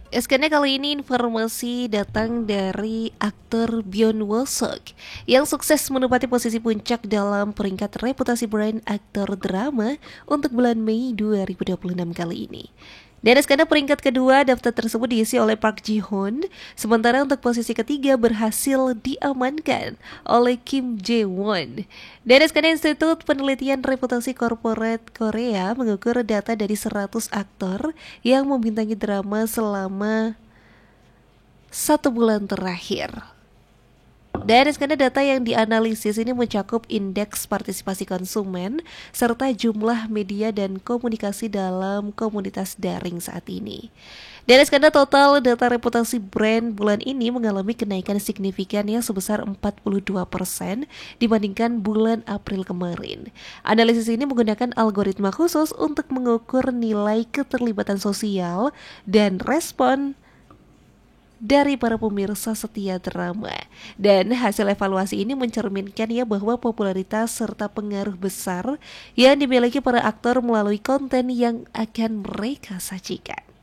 Karena kali ini informasi datang dari aktor Byeon Woo-seok yang sukses menempati posisi puncak dalam peringkat reputasi brand aktor drama untuk bulan Mei 2026 kali ini. Dan karena peringkat kedua, daftar tersebut diisi oleh Park Ji-hoon, sementara untuk posisi ketiga berhasil diamankan oleh Kim Jae-won. Dan karena Institut Penelitian Reputasi Korporat Korea mengukur data dari 100 aktor yang membintangi drama selama 1 bulan terakhir. Dan karena data yang dianalisis ini mencakup indeks partisipasi konsumen serta jumlah media dan komunikasi dalam komunitas daring saat ini. Dan karena total data reputasi brand bulan ini mengalami kenaikan signifikan yang sebesar 42% dibandingkan bulan April kemarin. Analisis ini menggunakan algoritma khusus untuk mengukur nilai keterlibatan sosial dan respon dari para pemirsa setia drama. Dan hasil evaluasi ini mencerminkan ya bahwa popularitas serta pengaruh besar yang dimiliki para aktor melalui konten yang akan mereka sajikan.